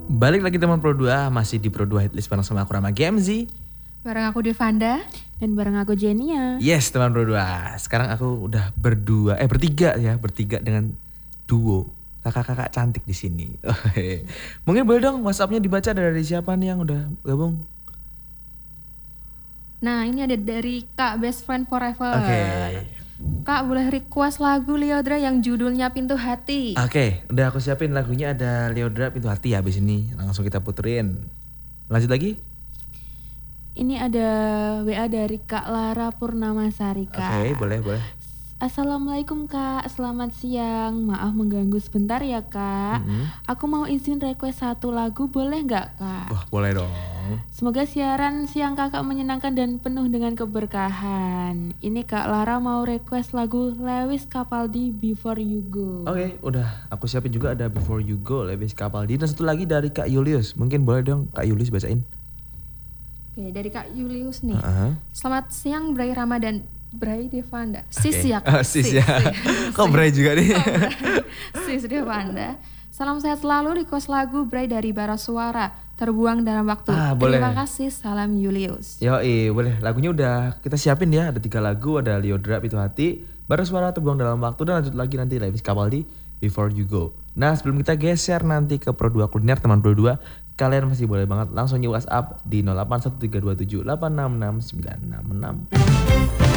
Balik lagi teman Pro 2, masih di Pro 2 Hitlist bareng sama aku Rama GMZ. Bareng aku Devanda. Dan bareng aku Jenia. Yes teman Pro 2, sekarang aku udah bertiga dengan duo kakak-kakak cantik di sini. Mungkin boleh dong WhatsApp-nya dibaca dari siapa nih yang udah gabung? Nah ini ada dari Kak Best Friend Forever. Oke. Kak boleh request lagu Lyodra yang judulnya Pintu Hati. Oke, udah aku siapin lagunya, ada Lyodra Pintu Hati ya abis ini. Langsung kita puterin. Lanjut lagi? Ini ada WA dari Kak Lara Purnamasari, Kak. Oke, boleh. Assalamualaikum Kak, selamat siang. Maaf mengganggu sebentar ya Kak. Aku mau izin request satu lagu, boleh nggak Kak? Wah boleh dong. Semoga siaran siang kakak menyenangkan dan penuh dengan keberkahan. Ini Kak Lara mau request lagu Lewis Capaldi Before You Go. Oke, udah aku siapin juga ada Before You Go, Lewis Capaldi. Dan satu lagi dari Kak Julius. Mungkin boleh dong Kak Julius bacain. Oke, dari Kak Julius nih. Uh-huh. Selamat siang Bray Ramadan. Bray Devanda. Okay. Sis ya Kak. Sis ya. Kok Bray juga nih? Sis Devanda. Salam sehat selalu, request lagu Bray dari Bara Suara, Terbuang Dalam Waktu. Terima kasih, salam Julius. Yoi, boleh. Lagunya udah kita siapin ya. Ada 3 lagu, ada Lyodra Pintu Hati, Bara Suara Terbuang Dalam Waktu, dan lanjut lagi nanti Lewis Capaldi Before You Go. Nah sebelum kita geser nanti ke Pro 2 Kuliner teman Pro 2, kalian masih boleh banget langsung WhatsApp di 081327866966.